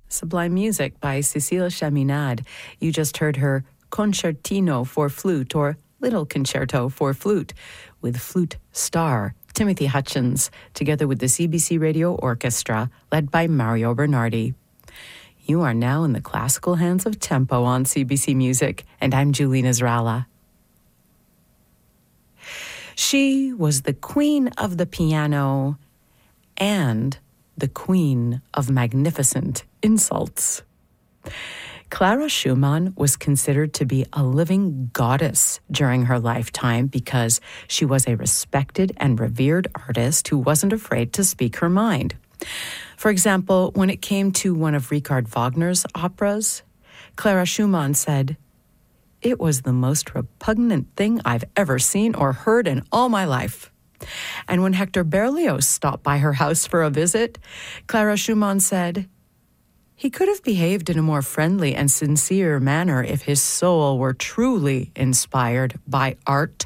Sublime music by Cécile Chaminade. You just heard her Concertino for Flute, or Little Concerto for Flute, with flute star Timothy Hutchins, together with the CBC Radio Orchestra, led by Mario Bernardi. You are now in the classical hands of Tempo on CBC Music, and I'm Julie Nasrallah. She was the queen of the piano and the queen of magnificent insults. Clara Schumann was considered to be a living goddess during her lifetime because she was a respected and revered artist who wasn't afraid to speak her mind. For example, when it came to one of Richard Wagner's operas, Clara Schumann said, "It was the most repugnant thing I've ever seen or heard in all my life." And when Hector Berlioz stopped by her house for a visit, Clara Schumann said, "He could have behaved in a more friendly and sincere manner if his soul were truly inspired by art."